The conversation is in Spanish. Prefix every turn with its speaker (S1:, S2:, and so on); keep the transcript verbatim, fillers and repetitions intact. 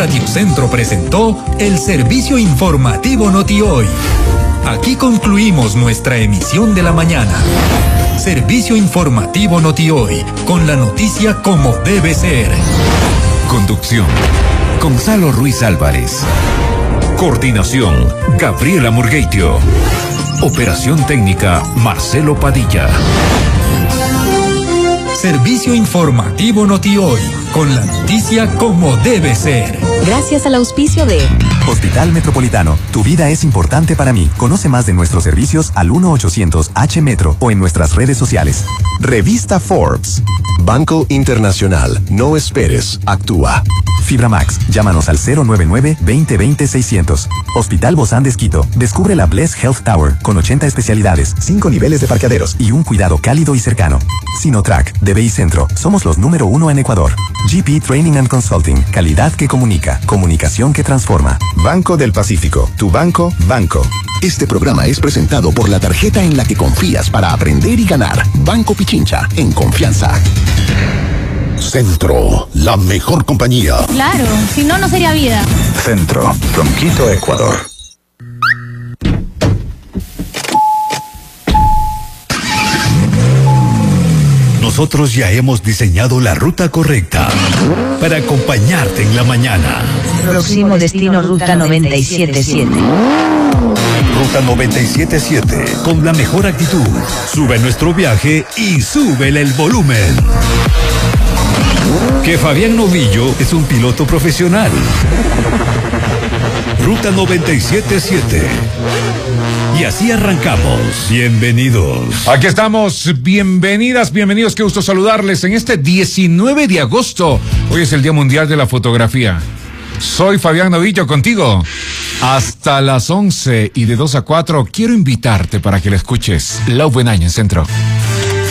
S1: Radio Centro presentó el servicio informativo NotiHoy. Aquí concluimos nuestra emisión de la mañana. Servicio informativo NotiHoy, con la noticia como debe ser.
S2: Conducción: Gonzalo Ruiz Álvarez. Coordinación: Gabriela Murgueitio. Operación técnica: Marcelo Padilla.
S1: Servicio informativo NotiHoy, con la noticia como debe ser.
S3: Gracias al auspicio de
S4: Hospital Metropolitano. Tu vida es importante para mí. Conoce más de nuestros servicios al uno ochocientos H Metro o en nuestras redes sociales. Revista Forbes.
S5: Banco Internacional. No esperes. Actúa.
S4: Fibra Max. Llámanos al cero nueve nueve, veinte veinte, seiscientos. Hospital Bozán de Esquito. Descubre la Bless Health Tower con ochenta especialidades, cinco niveles de parqueaderos y un cuidado cálido y cercano. Sinotrack, D B I Centro. Somos los número uno en Ecuador. G P Training and Consulting. Calidad que comunica. Comunicación que transforma.
S5: Banco del Pacífico. Tu banco, banco. Este programa es presentado por la tarjeta en la que confías para aprender y ganar. Banco Pichincha. En confianza.
S6: Centro, la mejor compañía.
S7: Claro, si no, no sería vida.
S8: Centro, from Quito, Ecuador.
S2: Nosotros ya hemos diseñado la ruta correcta para acompañarte en la mañana.
S3: Próximo destino Ruta noventa y siete siete.
S2: Ruta noventa y siete siete, con la mejor actitud. Sube nuestro viaje y súbele el volumen. Que Fabián Novillo es un piloto profesional. Ruta noventa y siete siete. Y así arrancamos. Bienvenidos.
S9: Aquí estamos. Bienvenidas, bienvenidos. Qué gusto saludarles en este diecinueve de agosto. Hoy es el Día Mundial de la Fotografía. Soy Fabián Novillo, contigo hasta las once, y de dos a cuatro quiero invitarte para que la escuches. Love Buen Año en Centro.